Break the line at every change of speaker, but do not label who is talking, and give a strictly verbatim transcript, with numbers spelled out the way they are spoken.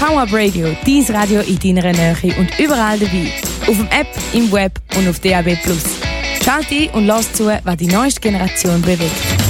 Power Up Radio, dein Radio in deiner Nähe und überall dabei. Auf dem App, im Web und auf D A B plus. Schalte ein und lass zu, was die neueste Generation bewegt.